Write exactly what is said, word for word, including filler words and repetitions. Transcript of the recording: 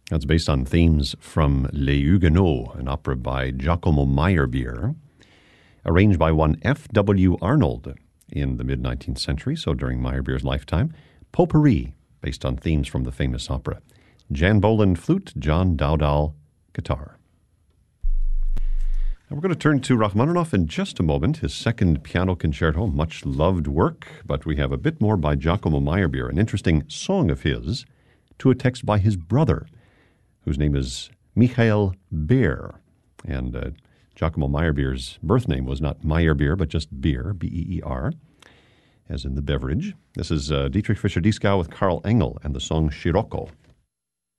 That's based on themes from Les Huguenots, an opera by Giacomo Meyerbeer, arranged by one F W Arnold in the mid-nineteenth century, so during Meyerbeer's lifetime. Potpourri, based on themes from the famous opera. Jan Boland, flute, John Dowdall, guitar. Now we're going to turn to Rachmaninoff in just a moment, his second piano concerto, much loved work, but we have a bit more by Giacomo Meyerbeer, an interesting song of his, to a text by his brother, whose name is Michael Beer. And uh, Giacomo Meyerbeer's birth name was not Meyerbeer, but just Beer, B E E R, as in the beverage. This is uh, Dietrich Fischer-Dieskau with Karl Engel and the song Scirocco.